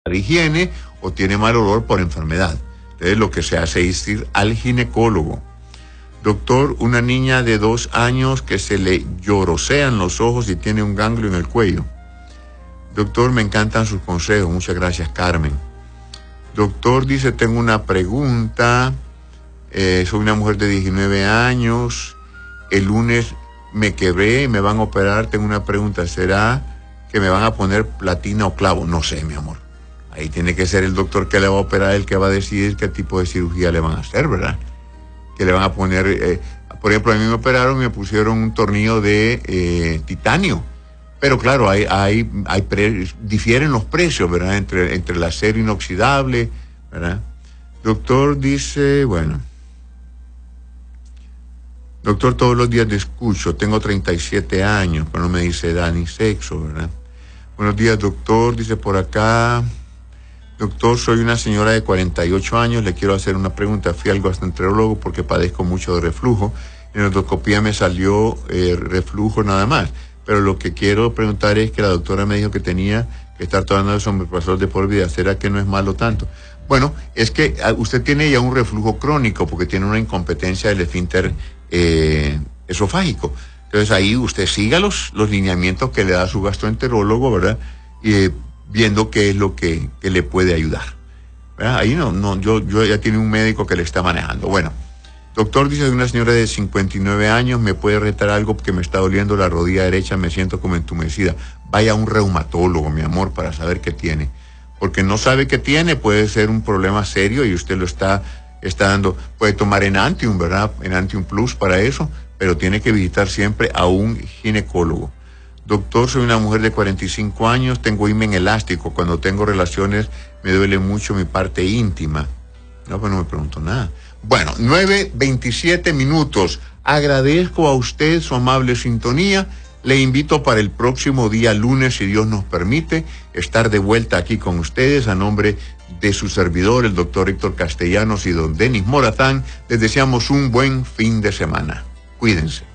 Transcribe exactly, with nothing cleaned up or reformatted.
de higiene o tiene mal olor por enfermedad. Entonces lo que se hace es ir al ginecólogo. Doctor, una niña de dos años que se le llorosean los ojos y tiene un ganglio en el cuello. Doctor, me encantan sus consejos. Muchas gracias, Carmen. Doctor, dice, tengo una pregunta. Eh, soy una mujer de diecinueve años. El lunes me quebré y me van a operar. Tengo una pregunta. ¿Será que me van a poner platina o clavo? No sé, mi amor. Ahí tiene que ser el doctor que le va a operar el que va a decidir qué tipo de cirugía le van a hacer, ¿verdad? Que le van a poner, eh, por ejemplo, a mí me operaron y me pusieron un tornillo de eh, titanio. Pero claro, hay, hay, hay pre, difieren los precios, ¿verdad? Entre, entre el acero inoxidable, ¿verdad? Doctor dice, bueno. Doctor, todos los días te escucho, tengo treinta y siete años, pero no me dice edad ni sexo, ¿verdad? Buenos días, doctor, dice por acá. Doctor, soy una señora de cuarenta y ocho años, le quiero hacer una pregunta. Fui al gastroenterólogo porque padezco mucho de reflujo. En la endoscopía me salió eh, reflujo nada más. Pero lo que quiero preguntar es que la doctora me dijo que tenía que estar tomando el omeprazol de por vida. ¿Será que no es malo tanto? Bueno, es que usted tiene ya un reflujo crónico porque tiene una incompetencia del esfínter eh, esofágico. Entonces ahí usted siga los, los lineamientos que le da su gastroenterólogo, ¿verdad? Y eh, viendo qué es lo que, que le puede ayudar, ¿verdad? Ahí no, no, yo, yo ya tiene un médico que le está manejando. Bueno, doctor, dice de una señora de cincuenta y nueve años, me puede retar algo porque me está doliendo la rodilla derecha, me siento como entumecida. Vaya a un reumatólogo, mi amor, para saber qué tiene. Porque no sabe qué tiene, puede ser un problema serio y usted lo está, está dando, puede tomar Enantium, ¿verdad? Enantium Plus para eso, pero tiene que visitar siempre a un ginecólogo. Doctor, soy una mujer de cuarenta y cinco años, tengo himen elástico. Cuando tengo relaciones me duele mucho mi parte íntima. No, pues no me pregunto nada. Bueno, nueve veintisiete minutos. Agradezco a usted su amable sintonía. Le invito para el próximo día lunes, si Dios nos permite, estar de vuelta aquí con ustedes. A nombre de su servidor, el doctor Héctor Castellanos y don Denis Morazán, les deseamos un buen fin de semana. Cuídense.